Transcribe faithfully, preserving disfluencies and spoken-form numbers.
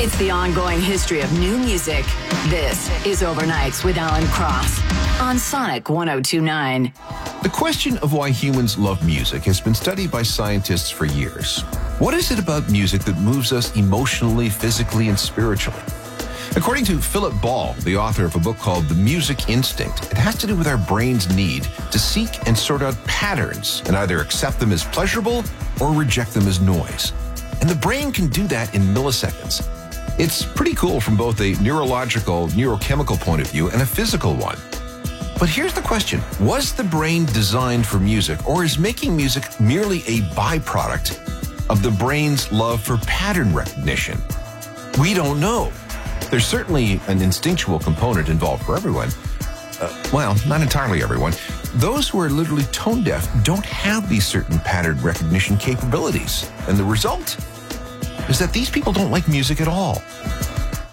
It's the ongoing history of new music. This is Overnights with Alan Cross on Sonic one oh two point nine. The question of why humans love music has been studied by scientists for years. What is it about music that moves us emotionally, physically, and spiritually? According to Philip Ball, the author of a book called The Music Instinct, it has to do with our brain's need to seek and sort out patterns and either accept them as pleasurable or reject them as noise. And the brain can do that in milliseconds. It's pretty cool from both a neurological, neurochemical point of view and a physical one. But here's the question. Was the brain designed for music, or is making music merely a byproduct of the brain's love for pattern recognition? We don't know. There's certainly an instinctual component involved for everyone. Uh, well, not entirely everyone. Those who are literally tone deaf don't have these certain pattern recognition capabilities. And the result is that these people don't like music at all.